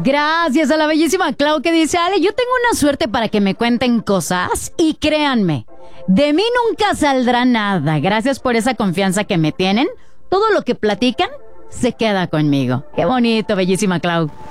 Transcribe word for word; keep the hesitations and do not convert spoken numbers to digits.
Gracias a la bellísima Clau que dice, Ale, yo tengo una suerte para que me cuenten cosas y créanme, de mí nunca saldrá nada. Gracias por esa confianza que me tienen. Todo lo que platican se queda conmigo. Qué bonito, bellísima Clau.